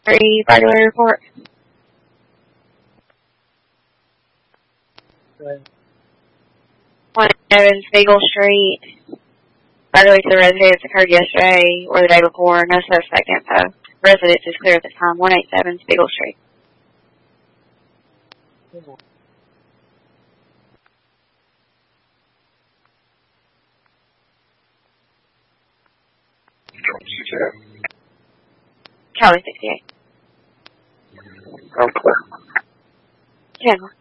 3, burglary report. 187 Spiegel Street. Burglary to the residence occurred yesterday or the day before. No suspect info. Residence is clear at this time. 187 Spiegel Street. Charlie 68. Okay. 10.